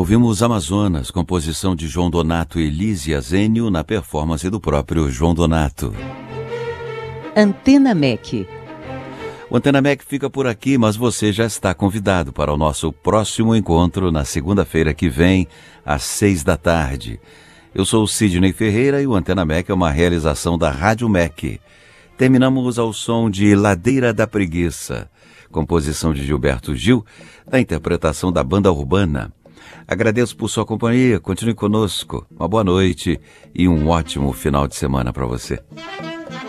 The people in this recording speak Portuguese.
Ouvimos Amazonas, composição de João Donato e Elise Azênio, na performance do próprio João Donato. Antena MEC. O Antena MEC fica por aqui, mas você já está convidado para o nosso próximo encontro na segunda-feira que vem, às 6 da tarde. Eu sou o Sidney Ferreira e o Antena MEC é uma realização da Rádio MEC. Terminamos ao som de Ladeira da Preguiça, composição de Gilberto Gil, da interpretação da Banda Urbana. Agradeço por sua companhia, continue conosco, uma boa noite e um ótimo final de semana para você.